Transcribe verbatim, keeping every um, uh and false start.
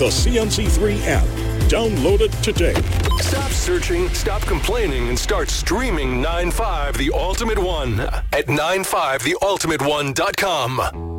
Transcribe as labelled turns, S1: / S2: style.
S1: The C N C three app. Download it today.
S2: Stop searching, stop complaining, and start streaming nine five The Ultimate One at nine five the ultimate one dot com.